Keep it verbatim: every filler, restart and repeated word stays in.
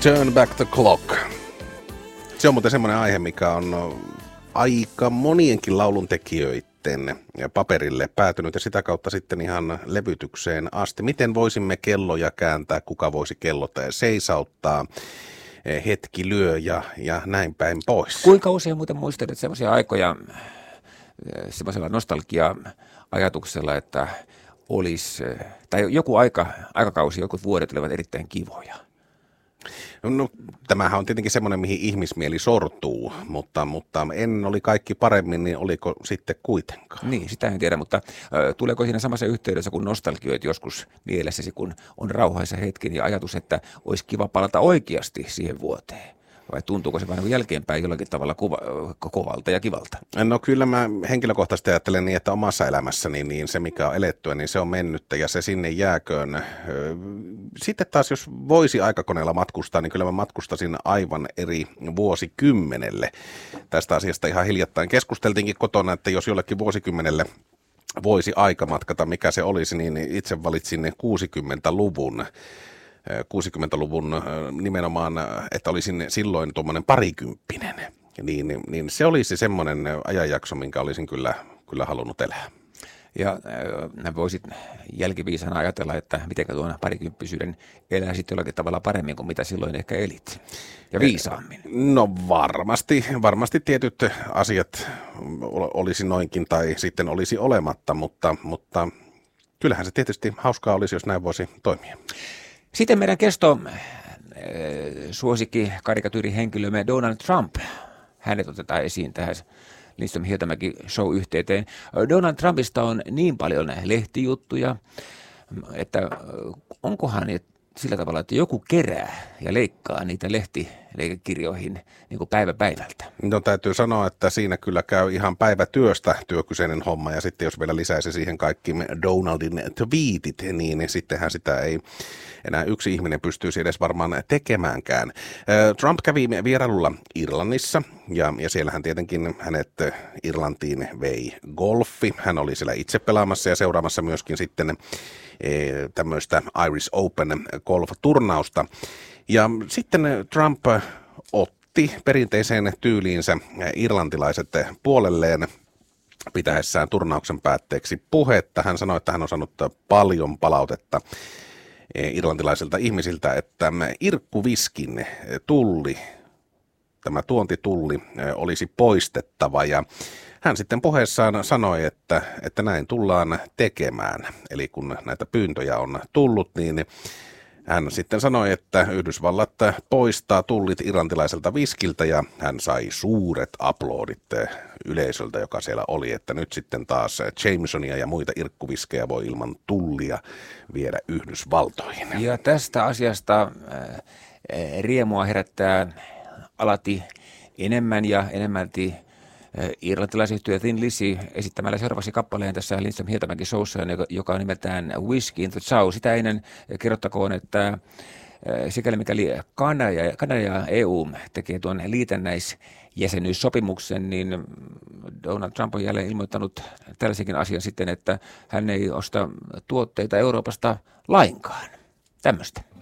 Turn back the clock. Se on muuten semmoinen aihe, mikä on aika monienkin lauluntekijöiden paperille päätynyt ja sitä kautta sitten ihan levytykseen asti. Miten voisimme kelloja kääntää, kuka voisi kellot seisauttaa, hetki lyö ja, ja näin päin pois. Kuinka usein muuten muistelet semmoisia aikoja semmoisella nostalgia-ajatuksella, että olisi, tai joku aika, aikakausi, joku vuodet olivat erittäin kivoja? No, tämähän on tietenkin semmoinen, mihin ihmismieli sortuu, mutta, mutta en oli kaikki paremmin, niin oliko sitten kuitenkaan? Niin, sitä en tiedä, mutta äh, tuleeko siinä samassa yhteydessä, kun nostalgioit joskus mielessäsi, kun on rauhaisa hetki, niin ajatus, että olisi kiva palata oikeasti siihen vuoteen? Vai tuntuuko se vähän jälkeenpäin jollakin tavalla kuva, kovalta ja kivalta? No kyllä mä henkilökohtaisesti ajattelen niin, että omassa elämässäni niin se mikä on elettyä, niin se on mennyttä ja se sinne jääköön. Sitten taas jos voisi aikakoneella matkustaa, niin kyllä mä matkustasin aivan eri vuosikymmenelle. Tästä asiasta ihan hiljattain keskusteltiinkin kotona, että jos jollekin vuosikymmenelle voisi aika matkata, mikä se olisi, niin itse valitsin kuusikymmentäluvun. kuusikymmentäluvun nimenomaan, että olisin silloin tuommoinen parikymppinen, niin, niin se olisi semmoinen ajanjakso, minkä olisin kyllä, kyllä halunnut elää. Ja äh, voisit jälkiviisana ajatella, että miten tuon parikymppisyyden elää sitten jollakin tavalla paremmin kuin mitä silloin ehkä elit, ja viisaammin. No varmasti, varmasti tietyt asiat olisi noinkin tai sitten olisi olematta, mutta, mutta kyllähän se tietysti hauskaa olisi, jos näin voisi toimia. Sitten meidän kesto äh, suosikki karikatyyrihenkilömme Donald Trump. Hänet otetaan esiin tähän Lindström Hietamäki show-yhteyteen. Donald Trumpista on niin paljon lehtijuttuja, että onkohan sillä tavalla, että joku kerää ja leikkaa niitä lehtileikekirjoihin niin kuin päivä päivältä. No täytyy sanoa, että siinä kyllä käy ihan päivätyöstä työkyseinen homma ja sitten jos vielä lisäisi siihen kaikki Donaldin twiitit, niin sittenhän sitä ei enää yksi ihminen pystyisi edes varmaan tekemäänkään. Trump kävi vierailulla Irlannissa ja, ja siellähän tietenkin hänet Irlantiin vei golfi. Hän oli siellä itse pelaamassa ja seuraamassa myöskin sitten tämmöistä Irish Open golf-turnausta. Ja sitten Trump otti perinteiseen tyyliinsä irlantilaiset puolelleen pitäessään turnauksen päätteeksi puhetta. Hän sanoi, että hän on saanut paljon palautetta irlantilaisilta ihmisiltä, että irkkuviskin tulli, tämä tuontitulli olisi poistettava ja hän sitten puheessaan sanoi, että, että näin tullaan tekemään. Eli kun näitä pyyntöjä on tullut, niin hän sitten sanoi, että Yhdysvallat poistaa tullit irlantilaiselta viskiltä ja hän sai suuret aplodit yleisöltä, joka siellä oli, että nyt sitten taas Jamesonia ja muita irkkuviskejä voi ilman tullia viedä Yhdysvaltoihin. Ja tästä asiasta äh, riemua herättää alati enemmän ja enemmälti irlantilaisyhtiö Thin Lizzy esittämällä seuraavaksi kappaleen tässä Lindström Hietamäki showssa, joka on nimeltään Whiskey in the Sow. Sitä ennen kerrottakoon, että sikäli mikäli Kanada ja, Kanada ja E U tekee tuon liitännäisjäsenyyssopimuksen, niin Donald Trump on jälleen ilmoittanut tällaisenkin asian sitten, että hän ei osta tuotteita Euroopasta lainkaan. Tämmöistä.